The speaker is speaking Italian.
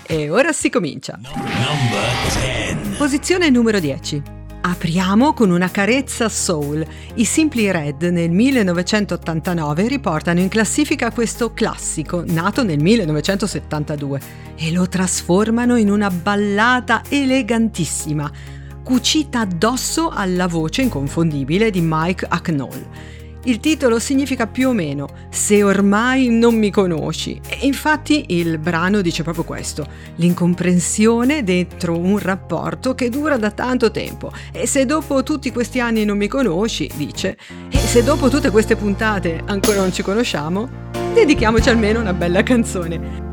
E ora si comincia. Posizione numero 10. Apriamo con una carezza soul. I Simply Red nel 1989 riportano in classifica questo classico, nato nel 1972, e lo trasformano in una ballata elegantissima, cucita addosso alla voce inconfondibile di Mike Hucknall. Il titolo significa più o meno "se ormai non mi conosci", e infatti il brano dice proprio questo: l'incomprensione dentro un rapporto che dura da tanto tempo. E se dopo tutti questi anni non mi conosci, dice, e se dopo tutte queste puntate ancora non ci conosciamo, dedichiamoci almeno una bella canzone.